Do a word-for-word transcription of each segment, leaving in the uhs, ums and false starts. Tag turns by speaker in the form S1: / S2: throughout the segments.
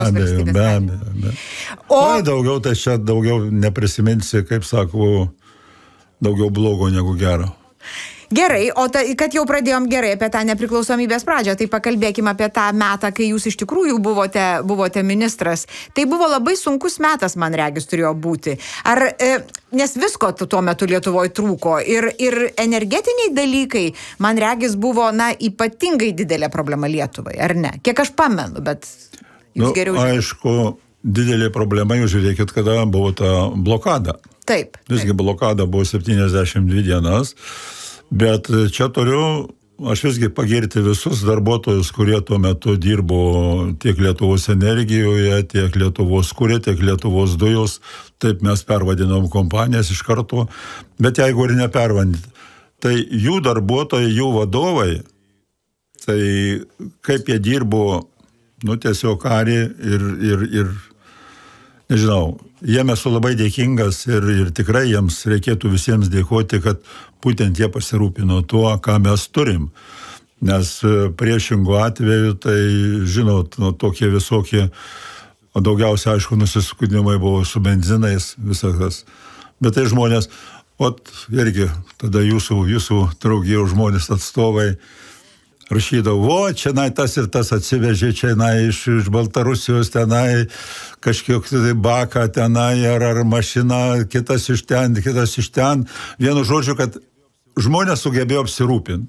S1: abejo, be abejo, be. O Ai, daugiau, tai čia daugiau neprisiminsi, kaip sakau, daugiau blogo negu gero.
S2: Gerai, o ta, kad jau pradėjom gerai apie tą nepriklausomybės pradžią, tai pakalbėkime apie tą metą, kai jūs iš tikrųjų buvote, buvote ministras. Tai buvo labai sunkus metas, man regis, turėjo būti. Ar, e, nes visko tuo metu Lietuvoje trūko ir, ir energetiniai dalykai, man regis, buvo, na, ypatingai didelė problema Lietuvai, ar ne? Kiek aš pamenu, bet jūs
S1: nu,
S2: geriau žinote.
S1: Aišku, didelė problema, jūs žiūrėkit, kada buvo ta blokada.
S2: Taip.
S1: Visgi
S2: taip.
S1: blokada buvo septyniasdešimt dvi dienas. Bet čia turiu, aš visgi pagirti visus darbuotojus, kurie tuo metu dirbo tiek Lietuvos energijoje, tiek Lietuvos kurė, tiek Lietuvos dujos. Taip mes pervadinom kompanijas iš karto. Bet jeigu ir nepervadinti, tai jų darbuotojai, jų vadovai, tai kaip jie dirbo, nu tiesiog karį ir, ir, ir nežinau, jiem esu labai dėkingas ir, ir tikrai jiems reikėtų visiems dėkoti, kad būtent jie pasirūpino tuo, ką mes turim. Nes priešingų atveju, tai, žinot, nu, tokie visokie, daugiausia, aišku, nusiskundimai buvo su benzinais, visas tas. Bet tai žmonės, ot, irgi, tada jūsų, jūsų draugijų žmonės atstovai, rašydavo, o, čia tas ir tas atsivežė, čia iš, iš Baltarusijos tenai kažkiek baką tenai, ar, ar mašina, kitas iš ten, kitas iš ten. Vienu žodžiu, kad žmonės sugebėjo apsirūpinti.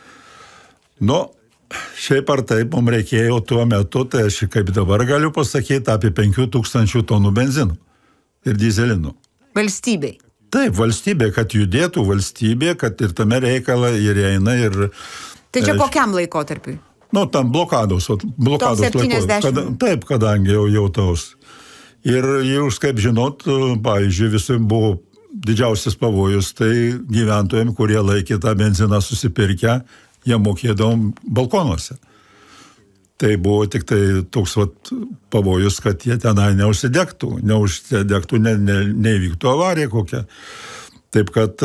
S1: Nu, šiaip ar taip, mums reikėjo tuo metu, tai aš kaip dabar galiu pasakyti, apie penkių tūkstančių tonų benzinų ir dyzelinų.
S2: Valstybei.
S1: Taip, valstybė, kad judėtų valstybė, kad ir tame reikalą ir eina ir...
S2: Tai čia kokiam laikotarpiui?
S1: Nu, tam blokados, blokados laikotarpiui. Kada, taip, kadangi jau jautaus. Ir jūs, kaip žinot, pavyzdžiui, visai buvo didžiausias pavojus, tai gyventojams, kurie laikė tą benziną susipirkę, jie mokėdavom balkonuose. Tai buvo tik tai toks vat, pavojus, kad jie tenai neužsidegtų, neužsidegtų, ne, ne, neįvyktų avarija kokia. Taip kad...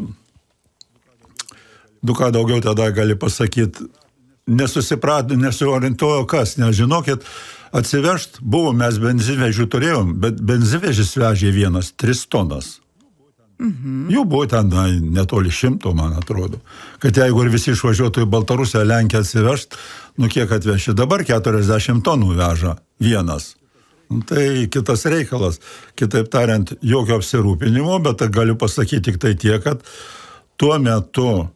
S1: Du ką daugiau tada gali pasakyti, nesusiprato, nesiorientuojo kas, nežinokit, atsivežt, buvo, mes benzinvežių turėjom, bet benzinvežis vežė vienas, tris tonas. Mhm. Jų buvo ten na, netoli šimto, man atrodo. Kad jeigu ir visi išvažiuotų į Baltarusiją, Lenkiją atsivežt, nu kiek atvežė, dabar keturiasdešimt tonų veža vienas. Nu, tai kitas reikalas. Kitaip tariant, jokio apsirūpinimo, bet galiu pasakyti tik tai tiek, kad tuo metu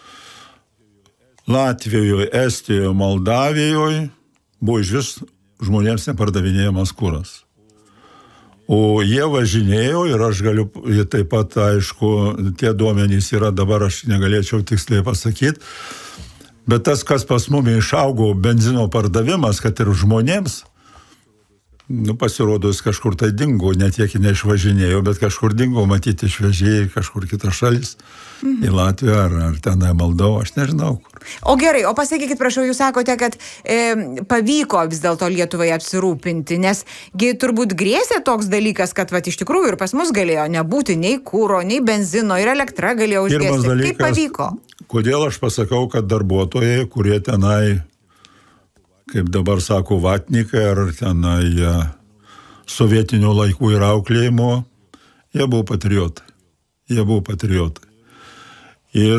S1: Latvijoje, Estijoje, Moldavijoje buvo iš vis žmonėms nepardavinėjamas kuras. O jie važinėjo ir aš galiu taip pat, aišku, tie duomenys yra dabar, aš negalėčiau tiksliai pasakyti, bet tas, kas pas mumi išaugo benzino pardavimas, kad ir žmonėms, nu, pasirodo, jis kažkur tai dingo, ne tiek neišvažinėjo, bet kažkur dingo, matyti išvežėjai kažkur kitas šalis, mhm. į Latviją ar, ar tenai Moldovą, aš nežinau kur.
S2: O gerai, o pasakykit, prašau, jūs sakote, kad e, pavyko vis dėlto Lietuvai apsirūpinti, nes turbūt grėsė toks dalykas, kad vat, iš tikrųjų ir pas mus galėjo nebūti nei kuro, nei benzino, ir elektra galėjo užgesti.
S1: Dalykas,
S2: kaip pavyko?
S1: Kodėl aš pasakau, kad darbuotojai, kurie tenai, kaip dabar sako, vatnikai ar tenai sovietinių laikų ir auklėjimo, jie buvo patriotai. Jie buvo patriotai. Ir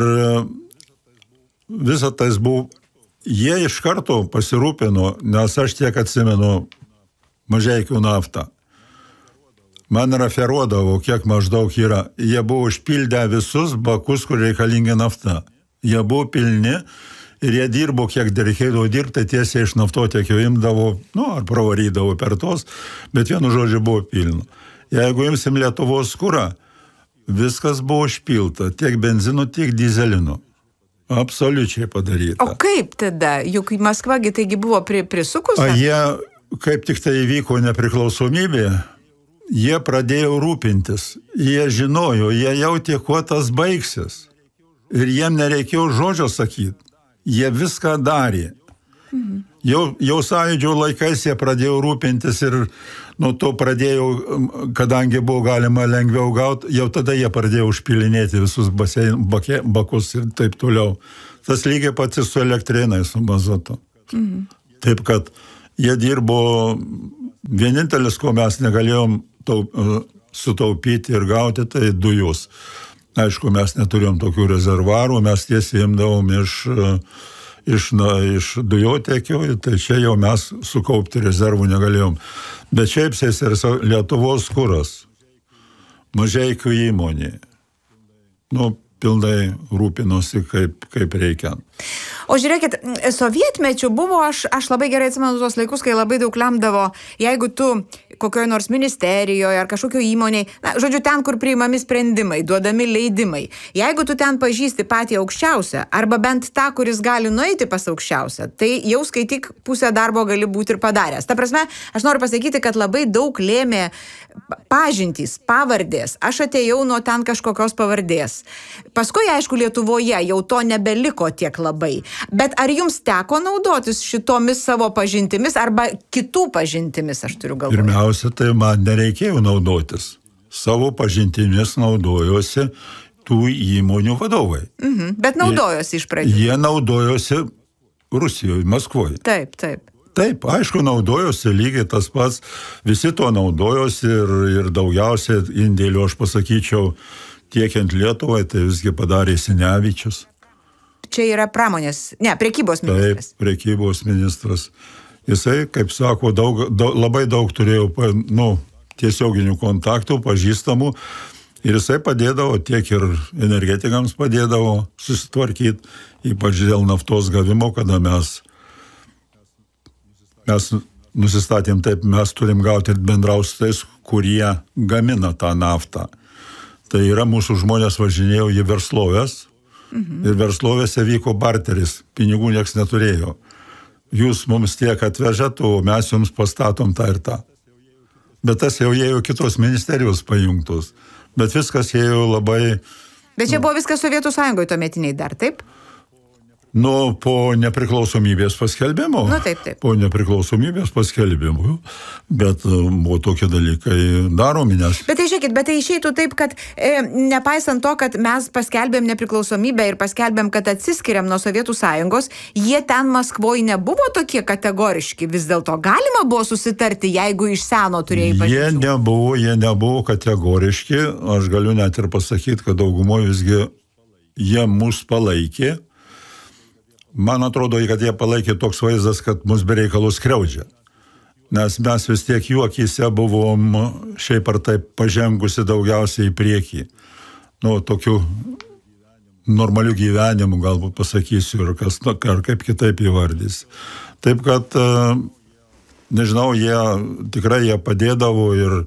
S1: visą tais buvo, jie iš karto pasirūpino, nes aš tiek atsimenu Mažeikių naftą. Man referuodavo, kiek maždaug yra. Jie buvo užpildę visus bakus, kur reikalingi nafta. Jie buvo pilni. Ir jie dirbo, kiek reikėdavo dirbti, tai tiesiai iš naftotiekio imdavo, nu, ar pravarydavo per tos, bet vienu žodžiu buvo pilna. Jeigu imsim Lietuvos kurą, viskas buvo užpilta, tiek benzinų, tiek dyzelino. Absoliučiai padaryta.
S2: O kaip tada? Juk Maskvagi taigi buvo pri, prisukus?
S1: A jie, kaip tik tai įvyko nepriklausomybė, jie pradėjo rūpintis. Jie žinojo, jie jautė, kuo tas baigsis. Ir jiem nereikėjo žodžio sakyti. Jie viską darė. Mhm. Jau, jau sąjūdžio laikais jie pradėjo rūpintis ir nuo to pradėjo, kadangi buvo galima lengviau gauti, jau tada jie pradėjo užpilinėti visus basein, bake, bakus ir taip toliau. Tas lygiai pati su elektrinai, su mazotu. Mhm. Taip kad jie dirbo vienintelis, ko mes negalėjom taup, sutaupyti ir gauti, tai dujos. Aišku, mes neturėjom tokių rezervarų, mes tiesiai imdavom iš, iš, na, iš dujotekio, tai čia jau mes sukaupti rezervų negalėjom. Bet šiaip sės ir Lietuvos kuras, Mažeikių įmonė, nu, pilnai rūpinosi kaip, kaip reikia.
S2: O žiūrėkit, sovietmečių buvo, aš, aš labai gerai atsimenu tos laikus, kai labai daug lemdavo, jeigu tu kokioje nors ministerijoje ar kažkokio įmonėje, na, žodžiu, ten, kur priimami sprendimai, duodami leidimai, jeigu tu ten pažįsti patį aukščiausią, arba bent tą, kuris gali nueiti pas aukščiausią, tai jau skaityk pusę darbo gali būti ir padaręs. Ta prasme, aš noriu pasakyti, kad labai daug lėmė pažintys, pavardės. Aš atėjau nuo ten kažkokios pavardės. Paskui, aišku, Lietuvoje jau to nebeliko tiek labai. Bet ar jums teko naudotis šitomis savo pažintimis arba kitų pažintimis, aš turiu galvoje?
S1: Pirmiausia, tai man nereikėjo naudotis. Savo pažintimis naudojosi tų įmonių vadovai.
S2: Mhm. Bet naudojosi iš pradžių.
S1: Jie naudojosi Rusijoje, Maskvoje.
S2: Taip, taip.
S1: Taip, aišku, naudojosi lygiai tas pats. Visi to naudojosi ir, ir daugiausiai indėlių, aš pasakyčiau, tiekiant Lietuvai, tai visgi padarė Sinevičius.
S2: Čia yra pramonės, ne, prekybos ministras.
S1: Taip, prekybos ministras. Jisai, kaip sako, daug, daug, labai daug turėjo, nu, tiesioginių kontaktų, pažįstamų. Ir jisai padėdavo, tiek ir energetikams padėdavo susitvarkyti, ypač dėl naftos gavimo, kada mes, mes nusistatėm taip, mes turim gauti ir bendrauti su tais, kurie gamina tą naftą. Tai yra mūsų žmonės važinėjo į verslovės, mhm. ir verslovėse vyko barteris, pinigų nieks neturėjo. Jūs mums tiek atvežat, o mes jums pastatom tą ir tą. Bet tas jau ėjo kitos ministerijos pajungtos. Bet viskas ėjo labai...
S2: Bet čia buvo viskas Sovietų Sąjungoje tuometiniai dar, taip?
S1: Nu, po nepriklausomybės paskelbimo.
S2: Nu, taip, taip.
S1: Po nepriklausomybės paskelbimo. Bet buvo tokie dalykai daromi, nes...
S2: Bet tai žiūrėkit, bet tai išeitų taip, kad e, nepaisant to, kad mes paskelbėm nepriklausomybę ir paskelbėm, kad atsiskiriam nuo Sovietų Sąjungos, jie ten Maskvoje nebuvo tokie kategoriški. Vis dėlto galima buvo susitarti, jeigu iš seno turėjai pažįstų.
S1: Jie nebuvo, jie nebuvo kategoriški. Aš galiu net ir pasakyti, kad daugumoje visgi jie mus palaikė. Man atrodo, kad jie palaikė toks vaizdas, kad mus bereikalų skriaudžia. Nes mes vis tiek jų akyse buvom šiaip ar taip pažengusi daugiausiai į priekį. Nu, tokių normalių gyvenimų galbūt pasakysiu ir kas, ar kaip kitaip įvardys. Taip kad, nežinau, jie tikrai jie padėdavo ir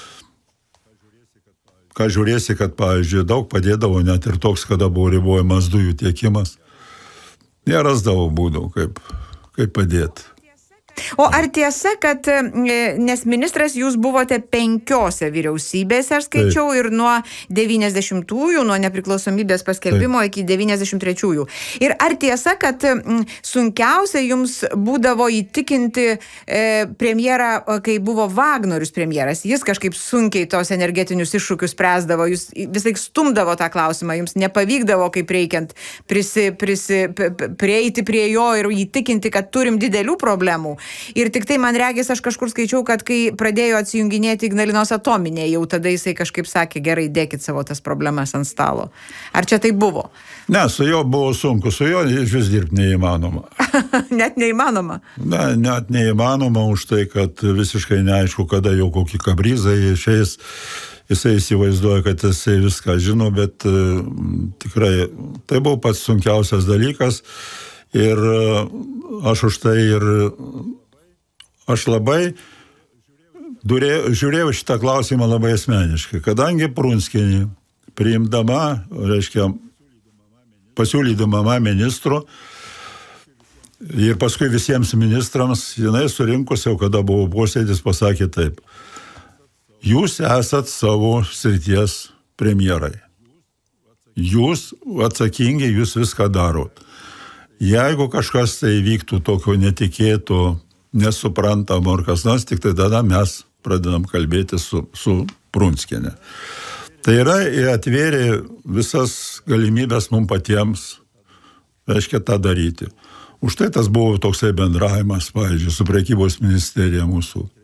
S1: ką žiūrėsi, kad, pavyzdžiui, daug padėdavo net ir toks, kada buvo ribojamas dujų tiekimas. Jie rasdavo būdų, kaip, kaip padėti.
S2: O ar tiesa, kad, nes ministras jūs buvote penkiose vyriausybėse, aš skaičiau, taip. Ir nuo devyniasdešimtųjų, nuo nepriklausomybės paskelbimo, taip. Iki devyniasdešimt trečiųjų. Ir ar tiesa, kad sunkiausia jums būdavo įtikinti e, premjerą, kai buvo Vagnorius premjeras? Jis kažkaip sunkiai tos energetinius iššūkius spręsdavo, jūs visai stumdavo tą klausimą, jums nepavykdavo kaip reikiant prisi, prisi, prieiti prie jo ir įtikinti, kad turim didelių problemų. Ir tik tai man regis, aš kažkur skaičiau, kad kai pradėjo atsijunginėti Ignalinos atominė, jau tada jisai kažkaip sakė, gerai, dėkit savo tas problemas ant stalo. Ar čia tai buvo?
S1: Ne, su jo buvo sunku, su jo iš vis dirbti neįmanoma.
S2: Net neįmanoma?
S1: Ne, net neįmanoma už tai, kad visiškai neaišku, kada jau kokį kabrizą išeis. Jisai įsivaizduoja, kad jisai viską žino, bet uh, tikrai tai buvo pats sunkiausias dalykas. Ir uh, aš už tai ir aš labai durė, žiūrėjau šitą klausimą labai asmeniškai, kadangi Prunskienė priimdama, reiškia, pasiūlydama ministru ir paskui visiems ministrams, jinai surinkus jau, kada buvo posėdis, pasakė taip: jūs esat savo srities premjerai. Jūs atsakingi, jūs viską darot. Jeigu kažkas tai vyktų tokio netikėto, nesuprantamo ar kas nors, tik tai tada mes pradedam kalbėti su, su Prunskiene. Tai yra, atvėrė visas galimybės mums patiems, reiškia, tą daryti. Už tai tas buvo toksai bendravimas, pavyzdžiui, su prekybos ministerija mūsų.